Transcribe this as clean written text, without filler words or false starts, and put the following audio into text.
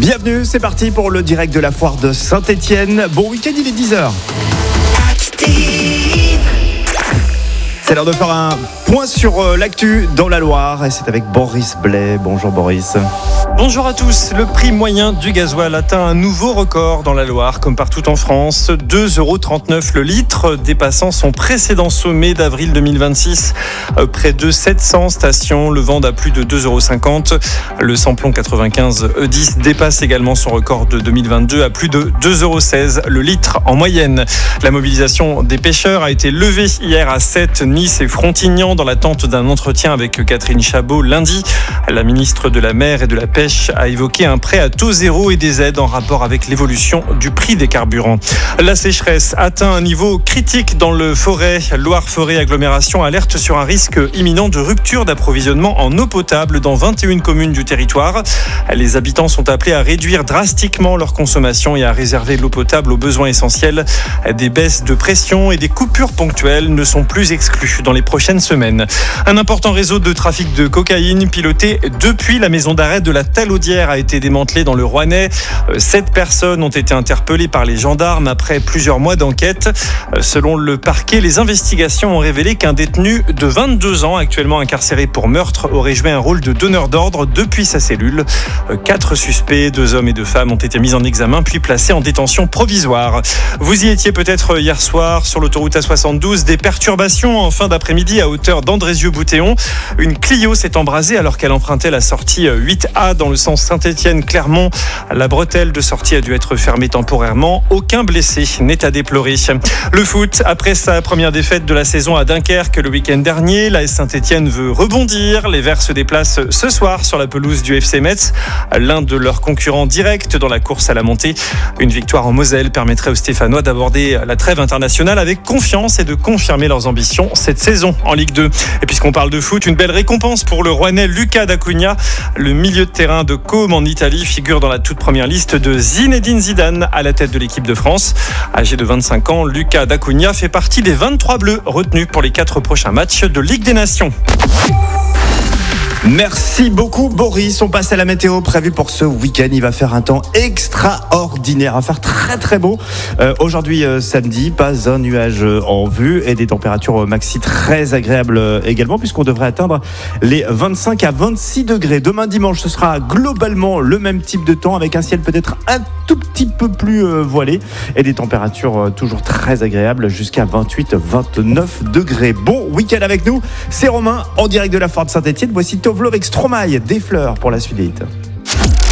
Bienvenue, c'est parti pour le direct de la foire de Saint-Étienne. Bon week-end, il est 10h. C'est l'heure de faire un point sur l'actu dans la Loire et c'est avec Boris Blais. Bonjour Boris. Bonjour à tous. Le prix moyen du gasoil atteint un nouveau record dans la Loire, comme partout en France. 2,39 € le litre, dépassant son précédent sommet d'avril 2026. Près de 700 stations le vendent à plus de 2,50 €. Le samplon 95 E10 dépasse également son record de 2022 à plus de 2,16 € le litre en moyenne. La mobilisation des pêcheurs a été levée hier à Sète, Nice et Frontignan dans l'attente d'un entretien avec Catherine Chabot lundi. La ministre de la Mer et de la Pêche a évoqué un prêt à taux zéro et des aides en rapport avec l'évolution du prix des carburants. La sécheresse atteint un niveau critique dans le Forez. Loire-Forez Agglomération alerte sur un risque imminent de rupture d'approvisionnement en eau potable dans 21 communes du territoire. Les habitants sont appelés à réduire drastiquement leur consommation et à réserver l'eau potable aux besoins essentiels. Des baisses de pression et des coupures ponctuelles ne sont plus exclues dans les prochaines semaines. Un important réseau de trafic de cocaïne piloté depuis la maison d'arrêt de la Talaudière a été démantelé dans le Rouennais. 7 personnes ont été interpellées par les gendarmes après plusieurs mois d'enquête. Selon le parquet, les investigations ont révélé qu'un détenu de 22 ans, actuellement incarcéré pour meurtre, aurait joué un rôle de donneur d'ordre depuis sa cellule. 4 suspects, 2 hommes et 2 femmes, ont été mis en examen puis placés en détention provisoire. Vous y étiez peut-être hier soir sur l'autoroute A72. Des perturbations en fin d'après-midi à hauteur d'Andrézieux-Boutéon. Une Clio s'est embrasée alors qu'elle empruntait la sortie 8A dans le sens Saint-Étienne-Clermont. La bretelle de sortie a dû être fermée temporairement. Aucun blessé n'est à déplorer. Le foot, après sa première défaite de la saison à Dunkerque le week-end dernier, l'AS Saint-Étienne veut rebondir. Les Verts se déplacent ce soir sur la pelouse du FC Metz, l'un de leurs concurrents directs dans la course à la montée. Une victoire en Moselle permettrait aux Stéphanois d'aborder la trêve internationale avec confiance et de confirmer leurs ambitions cette saison en Ligue 2. Et puisqu'on parle de foot, une belle récompense pour le Rouennais Lucas D'Acunha. Le milieu de terrain de Côme en Italie figure dans la toute première liste de Zinedine Zidane à la tête de l'équipe de France. Âgé de 25 ans, Lucas D'Acunha fait partie des 23 bleus retenus pour les 4 prochains matchs de Ligue des Nations. Merci beaucoup Boris. On passe à la météo prévue pour ce week-end. Il va faire un temps extraordinaire, à faire très très beau. Aujourd'hui samedi, pas un nuage en vue et des températures maxi très agréables également puisqu'on devrait atteindre les 25 à 26 degrés. Demain dimanche, ce sera globalement le même type de temps avec un ciel peut-être un tout petit peu plus voilé et des températures toujours très agréables jusqu'à 28-29 degrés. Bon week-end avec nous, c'est Romain en direct de la foire de Saint-Étienne. Voici Tovlo avec Stromae, des fleurs pour la suite des hits.